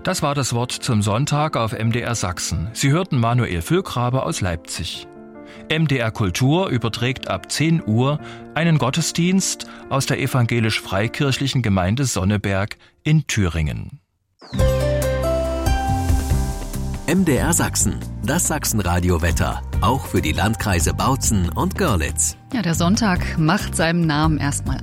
Das war das Wort zum Sonntag auf MDR Sachsen. Sie hörten Manuel Füllgrabe aus Leipzig. MDR Kultur überträgt ab 10 Uhr einen Gottesdienst aus der evangelisch-freikirchlichen Gemeinde Sonneberg in Thüringen. MDR Sachsen, das Sachsenradio-Wetter, auch für die Landkreise Bautzen und Görlitz. Ja, der Sonntag macht seinem Namen erstmal